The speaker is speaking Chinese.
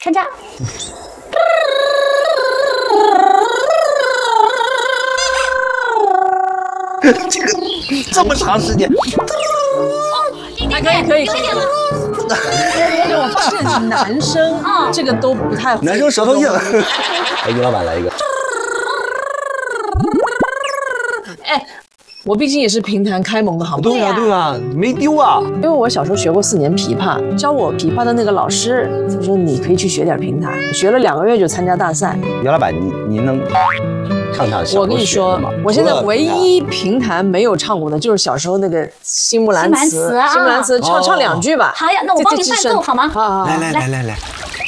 参加。 这个这么长时间， 可以。我发现男生这个都不太会， 男生舌头硬。哎，于老板来一个。 哎，我毕竟也是评弹开蒙的好吗？ 对啊，没丢啊。 因为我小时候学过4年琵琶，教我琵琶的那个老师他说你可以去学点评弹，学了2个月就参加大赛。 于老板，您能唱小时候我跟你说，我现在唯一评弹没有唱过的就是小时候那个《新木兰辞》，新木兰辞唱2句吧。 好呀，那我帮你伴奏好吗？ 好。 来。